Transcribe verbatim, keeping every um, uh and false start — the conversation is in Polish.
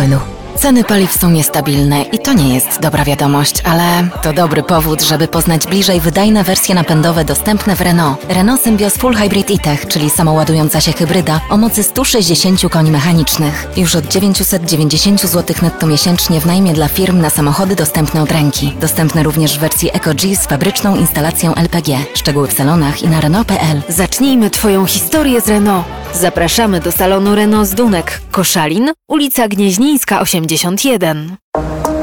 Lufthansa. Ceny paliw są niestabilne i to nie jest dobra wiadomość, ale to dobry powód, żeby poznać bliżej wydajne wersje napędowe dostępne w Renault. Renault Symbioz Full Hybrid E-Tech, czyli samoładująca się hybryda o mocy sto sześćdziesiąt koni mechanicznych. Już od dziewięćset dziewięćdziesiąt złotych netto miesięcznie w najmie dla firm na samochody dostępne od ręki. Dostępne również w wersji Eco-G z fabryczną instalacją L P G. Szczegóły w salonach i na Renault kropka p l. Zacznijmy Twoją historię z Renault. Zapraszamy do salonu Renault z Dunek, Koszalin, ulica Gnieźnieńska osiemdziesiąt jeden.